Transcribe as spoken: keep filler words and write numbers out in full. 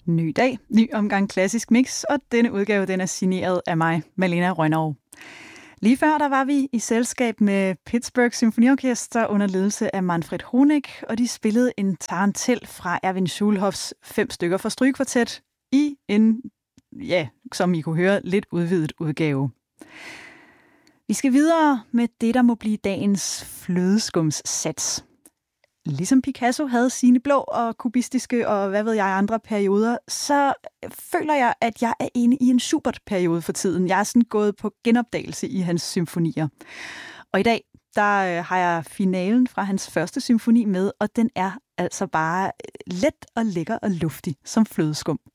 Ny dag, ny omgang klassisk mix, og denne udgave den er signeret af mig, Malena Rønnow. Lige før der var vi i selskab med Pittsburgh Symfoniorkester under ledelse af Manfred Honeck, og de spillede en tarantel fra Erwin Schulhoffs fem stykker for strygekvartet i en, ja, som I kunne høre, lidt udvidet udgave. Vi skal videre med det, der må blive dagens flødeskumssats. Ligesom Picasso havde sine blå og kubistiske og hvad ved jeg andre perioder, så føler jeg, at jeg er inde i en Schubert-periode for tiden. Jeg er sådan gået på genopdagelse i hans symfonier. Og i dag, der har jeg finalen fra hans første symfoni med, og den er altså bare let og lækker og luftig som flødeskum.